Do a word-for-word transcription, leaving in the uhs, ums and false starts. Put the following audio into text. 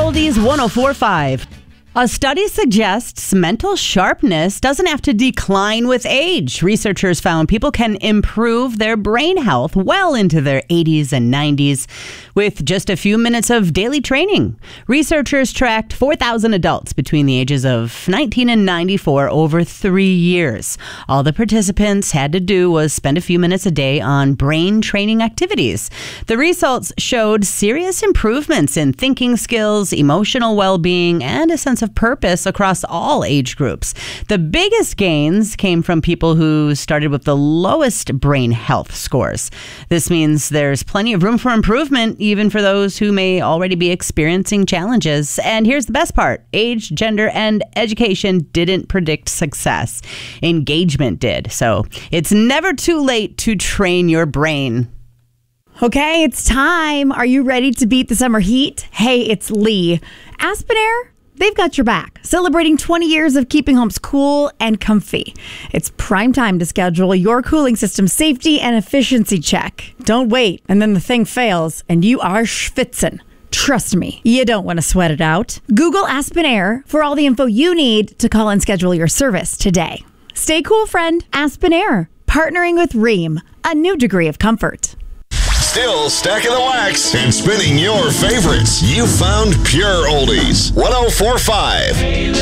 Oldies one oh four point five. A study suggests mental sharpness doesn't have to decline with age. Researchers found people can improve their brain health well into their eighties and nineties with just a few minutes of daily training. Researchers tracked four thousand adults between the ages of nineteen and ninety-four over three years. All the participants had to do was spend a few minutes a day on brain training activities. The results showed serious improvements in thinking skills, emotional well-being, and a sense of purpose across all age groups. The biggest gains came from people who started with the lowest brain health scores. This means there's plenty of room for improvement, even for those who may already be experiencing challenges. And here's the best part. Age, gender, and education didn't predict success. Engagement did. So it's never too late to train your brain. Okay, it's time. Are you ready to beat the summer heat? Hey, it's Lee. Aspen Air, they've got your back, celebrating twenty years of keeping homes cool and comfy. It's prime time to schedule your cooling system safety and efficiency check. Don't wait, and then the thing fails, and you are schwitzen. Trust me, you don't want to sweat it out. Google Aspen Air for all the info you need to call and schedule your service today. Stay cool, friend. Aspen Air, partnering with Rheem, a new degree of comfort. Still stacking the wax and spinning your favorites. You found Pure Oldies one oh four point five.